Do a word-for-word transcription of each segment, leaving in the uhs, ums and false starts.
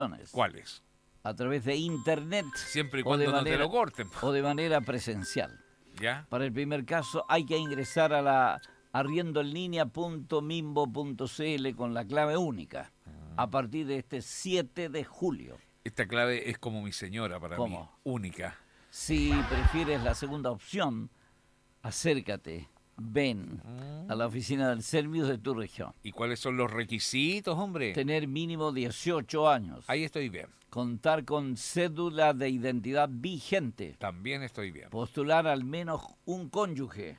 opciones. ¿Cuáles? A través de internet. Siempre y o cuando de no manera, te lo corten. O de manera presencial. ¿Ya? Para el primer caso hay que ingresar a la arriendoenlinea punto mimbo punto cl con la clave única a partir de este siete de julio. Esta clave es como mi señora para ¿Cómo? mí, única. Si prefieres la segunda opción, acércate, ven a la oficina del Servius de tu región. ¿Y cuáles son los requisitos, hombre? Tener mínimo dieciocho años. Ahí estoy bien. Contar con cédula de identidad vigente. También estoy bien. Postular al menos un cónyuge.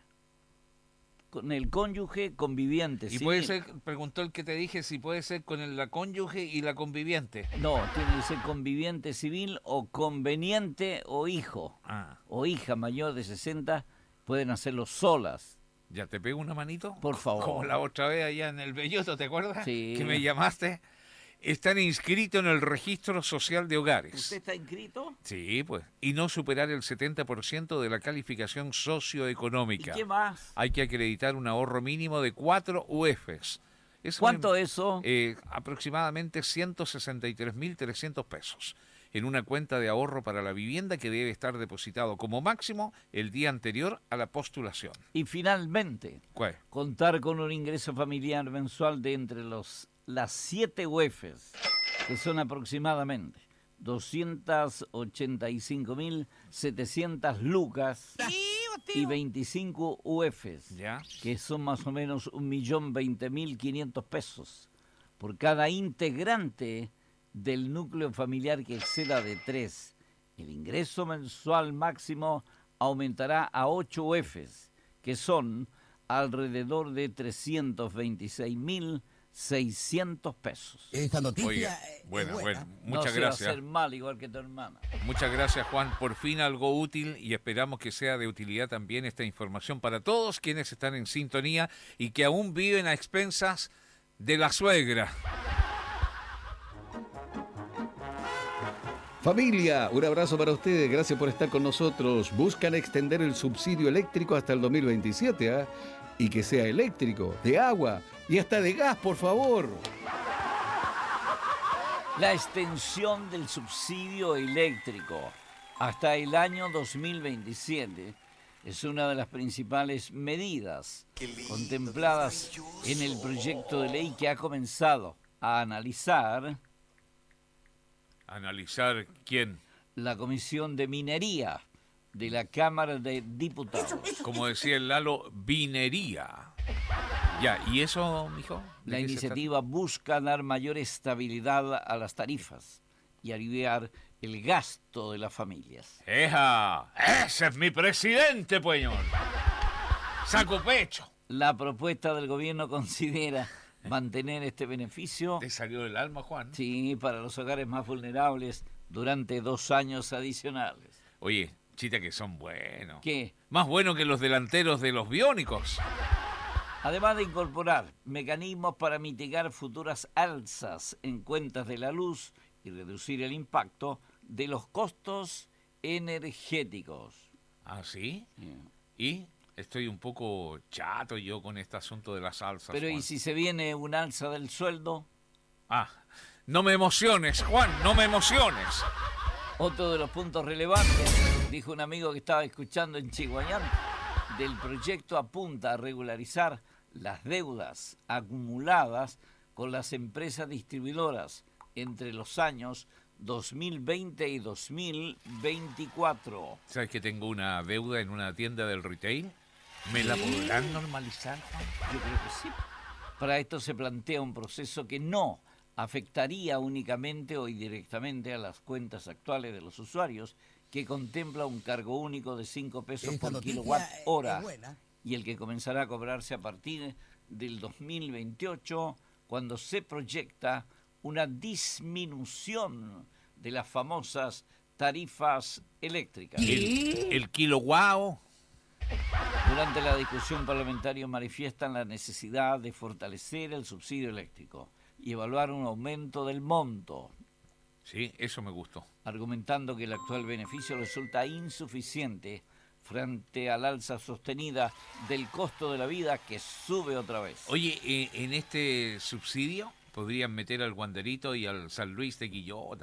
Con el cónyuge conviviente. Y civil. puede ser, preguntó el que te dije, si puede ser con el, la cónyuge y la conviviente. No, tiene que ser conviviente civil o conveniente o hijo. Ah. O hija mayor de sesenta, pueden hacerlo solas. ¿Ya te pego una manito? Por favor. Como la otra vez allá en el Belloto, ¿te acuerdas? Sí. Que me llamaste. Están inscritos en el Registro Social de Hogares. ¿Usted está inscrito? Sí, pues. Y no superar el setenta por ciento de la calificación socioeconómica. ¿Y qué más? Hay que acreditar un ahorro mínimo de cuatro U E F Es. Eso ¿Cuánto es? eso? Eh, aproximadamente ciento sesenta y tres mil trescientos pesos. En una cuenta de ahorro para la vivienda que debe estar depositado como máximo el día anterior a la postulación. Y finalmente, ¿Cuál? contar con un ingreso familiar mensual de entre los las siete U E F Es, que son aproximadamente doscientas ochenta y cinco mil setecientas lucas y veinticinco U E F Es, ¿Ya? que son más o menos un millón veinte mil quinientos pesos por cada integrante del núcleo familiar que exceda de tres. El ingreso mensual máximo aumentará a ocho U E F Es, que son alrededor de trescientos veintiséis mil seiscientos pesos. Esta noticia Oiga, es bueno, buena. bueno, No muchas se va a gracias. hacer mal igual que tu hermana. Muchas gracias, Juan. Por fin algo útil y esperamos que sea de utilidad también esta información para todos quienes están en sintonía y que aún viven a expensas de la suegra. Familia, un abrazo para ustedes, gracias por estar con nosotros. Buscan extender el subsidio eléctrico hasta el dos mil veintisiete, ¿ah? Y que sea eléctrico, de agua y hasta de gas, por favor. La extensión del subsidio eléctrico hasta el año dos mil veintisiete es una de las principales medidas contempladas en el proyecto de ley que ha comenzado a analizar Analizar quién, la Comisión de Minería de la Cámara de Diputados. como decía el Lalo, vinería. Ya, ¿y eso, mijo? ¿De La qué se iniciativa busca dar mayor estabilidad a las tarifas y aliviar el gasto de las familias. trata? ¡Eja! ¡Ese es mi presidente, pues, señor! ¡Saco pecho! La propuesta del gobierno considera mantener este beneficio, ¿Te salió del alma, Juan? sí, para los hogares más vulnerables durante dos años adicionales. Oye, chita que son buenos. ¿Qué? Más buenos que los delanteros de los biónicos. Además de incorporar mecanismos para mitigar futuras alzas en cuentas de la luz y reducir el impacto de los costos energéticos. ¿Ah, sí? Sí. Y estoy un poco chato yo con este asunto de las salsas. Pero Juan. ¿y si se viene un alza del sueldo? Ah, no me emociones, Juan, no me emociones. Otro de los puntos relevantes, dijo un amigo que estaba escuchando en Chihuayán, del proyecto apunta a regularizar las deudas acumuladas con las empresas distribuidoras entre los años dos mil veinte y dos mil veinticuatro. ¿Sabes que tengo una deuda en una tienda del retail? ¿Me la podrán normalizar, Juan? Yo creo que sí. Para esto se plantea un proceso que no afectaría únicamente o indirectamente a las cuentas actuales de los usuarios, que contempla un cargo único de cinco pesos Esta por noticia kilowatt es hora buena. y el que comenzará a cobrarse a partir del dos mil veintiocho, cuando se proyecta una disminución de las famosas tarifas eléctricas. El, el kilo guau. Durante la discusión parlamentaria manifiestan la necesidad de fortalecer el subsidio eléctrico y evaluar un aumento del monto, Sí, eso me gustó. argumentando que el actual beneficio resulta insuficiente frente al alza sostenida del costo de la vida, que sube otra vez. Oye, eh, en este subsidio podrían meter al Guanderito y al San Luis de Quillota.